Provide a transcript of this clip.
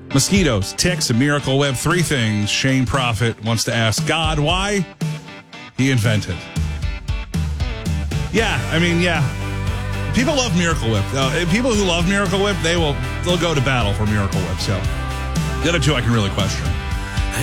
Mosquitoes, ticks, and Miracle Whip. 3 things Shane Prophet wants to ask God why he invented. Yeah. People love Miracle Whip. People who love Miracle Whip, they'll go to battle for Miracle Whip. So the other 2 I can really question.